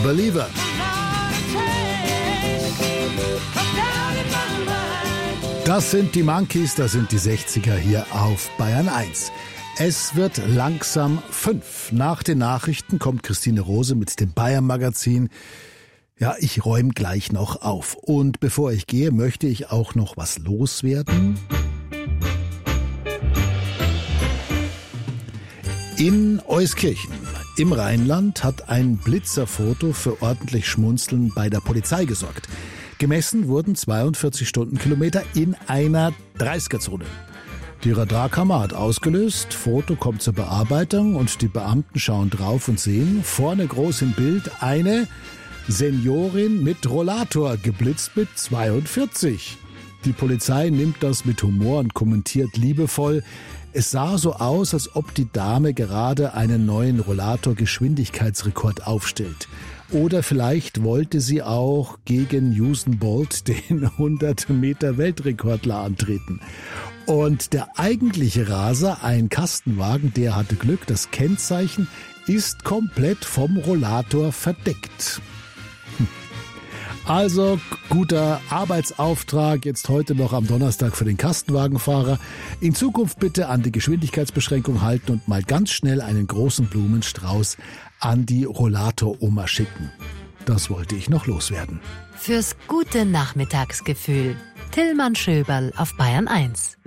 Believer. Das sind die Monkeys, das sind die 60er hier auf Bayern 1. Es wird langsam 5. Nach den Nachrichten kommt Christine Rose mit dem Bayern-Magazin. Ja, ich räume gleich noch auf. Und bevor ich gehe, möchte ich auch noch was loswerden. In Euskirchen im Rheinland hat ein Blitzerfoto für ordentlich Schmunzeln bei der Polizei gesorgt. Gemessen wurden 42 Stundenkilometer in einer 30er-Zone. Die Radarkammer hat ausgelöst, Foto kommt zur Bearbeitung und die Beamten schauen drauf und sehen, vorne groß im Bild eine Seniorin mit Rollator, geblitzt mit 42. Die Polizei nimmt das mit Humor und kommentiert liebevoll, es sah so aus, als ob die Dame gerade einen neuen Rollator-Geschwindigkeitsrekord aufstellt. Oder vielleicht wollte sie auch gegen Usain Bolt, den 100-Meter-Weltrekordler, antreten. Und der eigentliche Raser, ein Kastenwagen, der hatte Glück, das Kennzeichen ist komplett vom Rollator verdeckt. Also guter Arbeitsauftrag jetzt heute noch am Donnerstag für den Kastenwagenfahrer. In Zukunft bitte an die Geschwindigkeitsbeschränkung halten und mal ganz schnell einen großen Blumenstrauß an die Rollator-Oma schicken. Das wollte ich noch loswerden. Fürs gute Nachmittagsgefühl. Tillmann Schöberl auf Bayern 1.